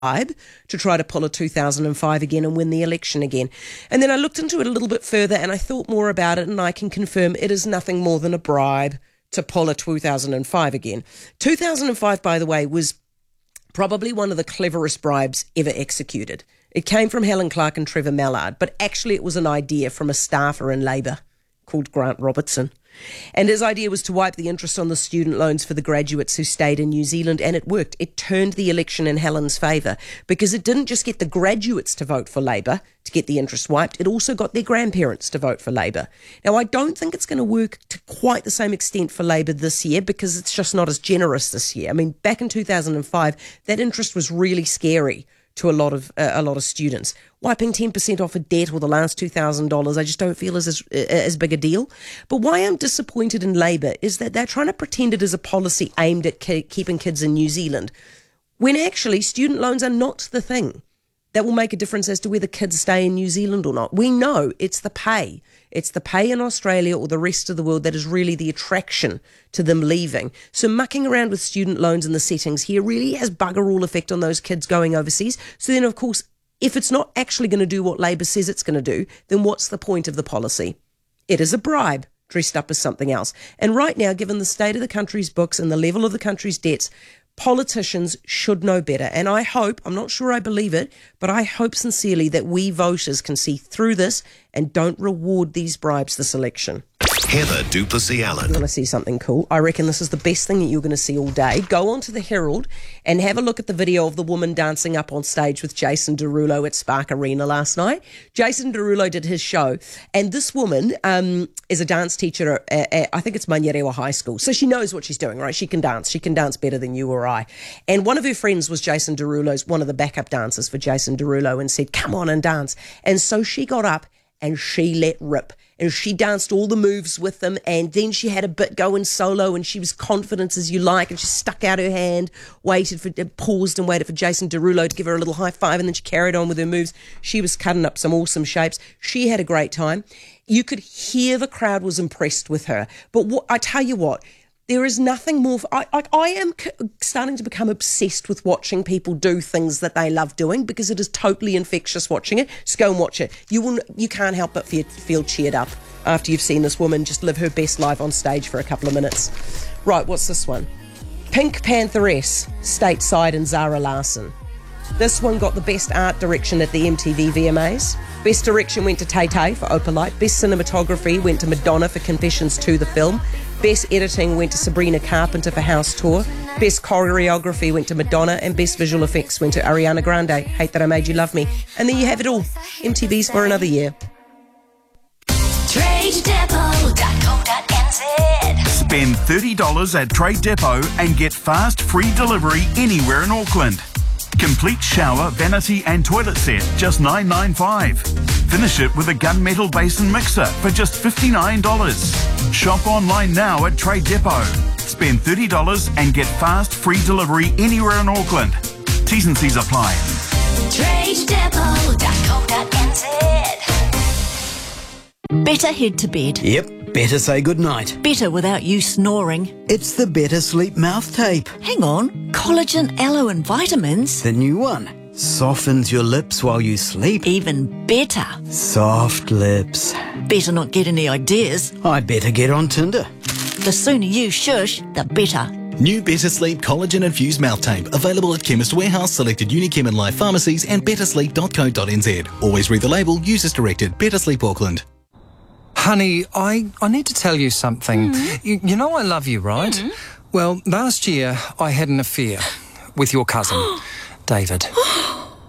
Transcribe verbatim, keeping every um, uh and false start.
to try to pull a two thousand five again and win the election again. And then I looked into it a little bit further and I thought more about it, and I can confirm it is nothing more than a bribe to pull a two thousand five again. two thousand five, by the way, was probably one of the cleverest bribes ever executed. It came from Helen Clark and Trevor Mallard, but actually it was an idea from a staffer in Labour called Grant Robertson. And his idea was to wipe the interest on the student loans for the graduates who stayed in New Zealand, and it worked. It turned the election in Helen's favour because it didn't just get the graduates to vote for Labour to get the interest wiped, it also got their grandparents to vote for Labour. Now, I don't think it's going to work to quite the same extent for Labour this year because it's just not as generous this year. I mean, back in two thousand five, that interest was really scary to a lot of uh, a lot of students. Wiping ten percent off a debt or the last two thousand dollars, I just don't feel as, as as big a deal. But why I'm disappointed in Labour is that they're trying to pretend it is a policy aimed at ki- keeping kids in New Zealand, when actually student loans are not the thing that will make a difference as to whether kids stay in New Zealand or not. We know it's the pay. It's the pay in Australia or the rest of the world that is really the attraction to them leaving. So mucking around with student loans and the settings here really has bugger all effect on those kids going overseas. So then, of course, if it's not actually going to do what Labour says it's going to do, then what's the point of the policy? It is a bribe dressed up as something else. And right now, given the state of the country's books and the level of the country's debts, politicians should know better. And I hope, I'm not sure I believe it, but I hope sincerely that we voters can see through this and don't reward these bribes this election. Heather du Plessis-Allen. You want to see something cool? I reckon this is the best thing that you're going to see all day. Go onto the Herald and have a look at the video of the woman dancing up on stage with Jason Derulo at Spark Arena last night. Jason Derulo did his show, and this woman um, is a dance teacher at, at, I think it's Manurewa High School, so she knows what she's doing, right? She can dance. She can dance better than you or I. And one of her friends was Jason Derulo's, one of the backup dancers for Jason Derulo, and said, come on and dance. And so she got up and she let rip. And she danced all the moves with them, and then she had a bit going solo, and she was confident as you like, and she stuck out her hand, waited for, paused and waited for Jason Derulo to give her a little high five, and then she carried on with her moves. She was cutting up some awesome shapes. She had a great time. You could hear the crowd was impressed with her. But what, I tell you what, there is nothing more. I, I, I am c- starting to become obsessed with watching people do things that they love doing because it is totally infectious watching it. Just go and watch it. You will. You can't help but feel, feel cheered up after you've seen this woman just live her best life on stage for a couple of minutes. Right, what's this one? Pink Pantheress, Stateside and Zara Larsson. This one got the best art direction at the M T V V M As. Best direction went to Tay Tay for Opalite. Best cinematography went to Madonna for Confessions two, the film. Best editing went to Sabrina Carpenter for House Tour. Best choreography went to Madonna, and best visual effects went to Ariana Grande, Hate That I Made You Love Me. And there you have it all. M T V's for another year. trade depot dot co dot n z. Spend thirty dollars at Trade Depot and get fast free delivery anywhere in Auckland. Complete shower, vanity and toilet set, just nine dollars ninety-five. Finish it with a gunmetal basin mixer for just fifty-nine dollars. Shop online now at Trade Depot. Spend thirty dollars and get fast free delivery anywhere in Auckland. T's and C's apply. trade depot dot co dot n z. Better head to bed. Yep, better say goodnight. Better without you snoring. It's the Better Sleep mouth tape. Hang on, collagen, aloe and vitamins. The new one. Softens your lips while you sleep. Even better. Soft lips. Better not get any ideas. I better get on Tinder. The sooner you shush, the better. New Better Sleep Collagen Infused Mouth Tape. Available at Chemist Warehouse, selected Unichem and Life pharmacies and better sleep dot co dot n z. Always read the label. Use as directed. Better Sleep Auckland. Honey, I, I need to tell you something. Mm. You, you know I love you, right? Mm. Well, last year I had an affair with your cousin, David.